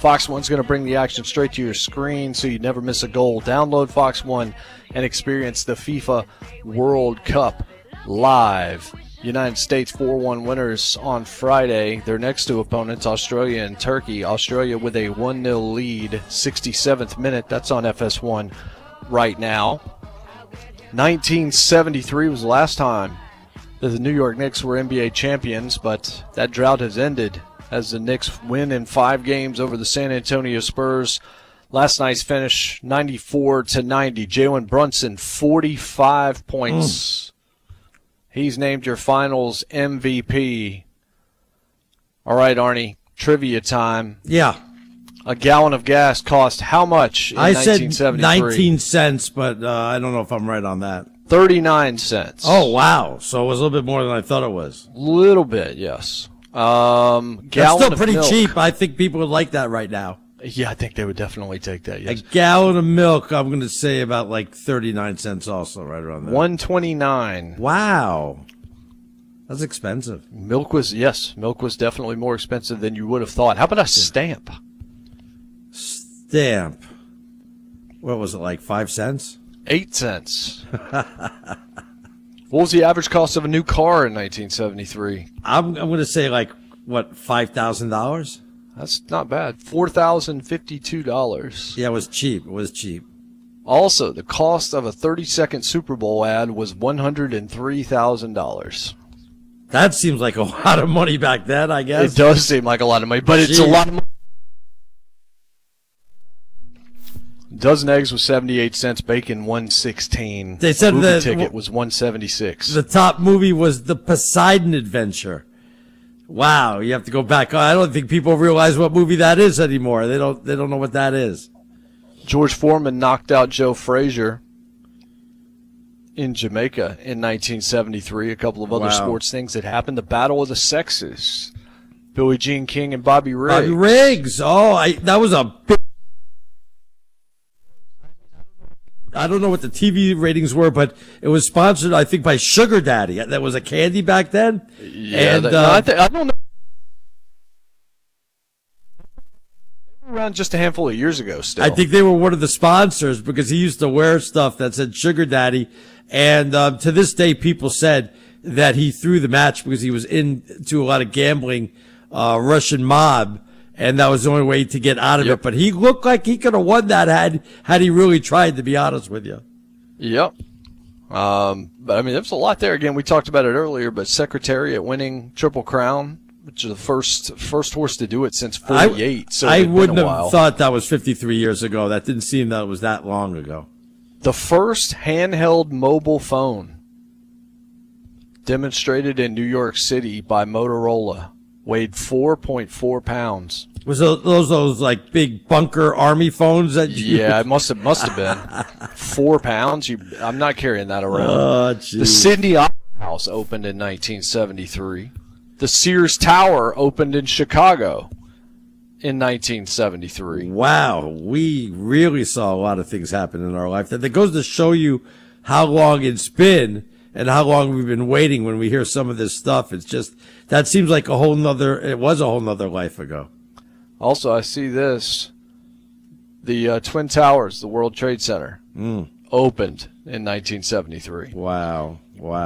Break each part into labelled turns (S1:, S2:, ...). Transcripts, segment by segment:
S1: Fox One's going to bring the action straight to your screen so you never miss a goal. Download Fox One and experience the FIFA World Cup live. United States 4-1 winners on Friday. Their next two opponents, Australia and Turkey. Australia with a 1-0 lead, 67th minute. That's on FS1 right now. 1973 was the last time that the New York Knicks were NBA champions, but that drought has ended as the Knicks win in 5 games over the San Antonio Spurs. Last night's finish, 94-90. Jalen Brunson, 45 points. He's named your finals MVP. All right, Arnie, trivia time.
S2: Yeah.
S1: A gallon of gas cost how much in 1973?
S2: I said 19 cents, but I don't know if I'm right on that.
S1: 39 cents.
S2: Oh, wow. So it was a little bit more than I thought it was.
S1: Little bit, yes.
S2: That's still pretty cheap. I think people would like that right now.
S1: Yeah, I think they would definitely take that, yes.
S2: A gallon of milk, I'm going to say about like 39 cents also, right around there.
S1: $1.29.
S2: Wow. That's expensive.
S1: Milk was definitely more expensive than you would have thought. How about a stamp?
S2: Stamp. What was it, like 5 cents?
S1: 8 cents. What was the average cost of a new car in 1973?
S2: I'm going to say like, what, $5,000?
S1: That's not bad. $4,052.
S2: Yeah, it was cheap. It was cheap.
S1: Also, the cost of a 30-second Super Bowl ad was $103,000.
S2: That seems like a lot of money back then, I guess.
S1: It does seem like a lot of money, but it's a lot of money. A dozen eggs was 78 cents, bacon $1.16.
S2: They said
S1: the ticket was $1.76.
S2: The top movie was The Poseidon Adventure. Wow, you have to go back. I don't think people realize what movie that is anymore. They don't know what that is.
S1: George Foreman knocked out Joe Frazier in Jamaica in 1973. A couple of other sports things that happened. The Battle of the Sexes. Billie Jean King and Bobby Riggs.
S2: Bobby Riggs. Oh, that was a big... I don't know what the TV ratings were, but it was sponsored, I think, by Sugar Daddy. That was a candy back then.
S1: Yeah,
S2: and,
S1: I don't know. They were around just a handful of years ago still.
S2: I think they were one of the sponsors because he used to wear stuff that said Sugar Daddy. And to this day, people said that he threw the match because he was into a lot of gambling, Russian mob. And that was the only way to get out of it. But he looked like he could have won that had he really tried, to be honest with you.
S1: Yep. But, I mean, there was a lot there. Again, we talked about it earlier, but Secretariat winning Triple Crown, which is the first horse to do it since 48. So
S2: I wouldn't have thought that was 53 years ago. That didn't seem that it was that long ago.
S1: The first handheld mobile phone demonstrated in New York City by Motorola. Weighed 4.4 pounds.
S2: Was those like big bunker army phones that you...
S1: Yeah, it must have been 4 pounds. I'm not carrying that around.
S2: Oh, geez.
S1: The Sydney Opera House opened in 1973. The Sears Tower opened in Chicago in 1973.
S2: Wow, we really saw a lot of things happen in our life. That goes to show you how long it's been and how long we've been waiting when we hear some of this stuff. It's just, that seems like it was a whole nother life ago.
S1: Also, I see this. The Twin Towers, the World Trade Center, opened in 1973.
S2: Wow.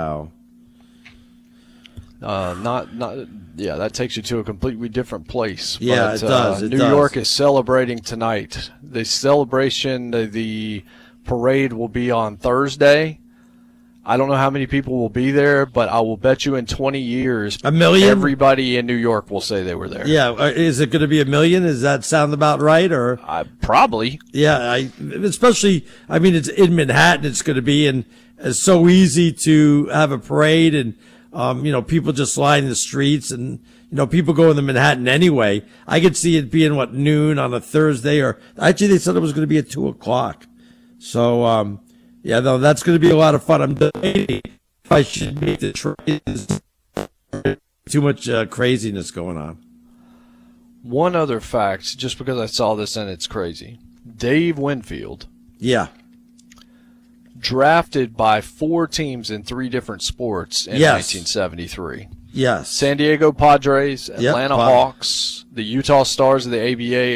S1: That takes you to a completely different place.
S2: Yeah,
S1: but,
S2: it does.
S1: New York is celebrating tonight. The celebration, the parade will be on Thursday. I don't know how many people will be there, but I will bet you in 20 years,
S2: 1 million?
S1: Everybody in New York will say they were there.
S2: Yeah, is it going to be 1 million? Does that sound about right? Or
S1: probably.
S2: Yeah, especially, I mean, it's in Manhattan. It's going to be, and it's so easy to have a parade, and people just line the streets, and people go into Manhattan anyway. I could see it being noon on a Thursday, or actually they said it was going to be at 2:00. So. Yeah, though, that's going to be a lot of fun. I'm debating if I should make the trades. Too much craziness going on.
S1: One other fact, just because I saw this and it's crazy. Dave Winfield.
S2: Yeah.
S1: Drafted by 4 teams in 3 different sports in 1973.
S2: Yes.
S1: San Diego Padres, Atlanta Hawks, the Utah Stars of the ABA,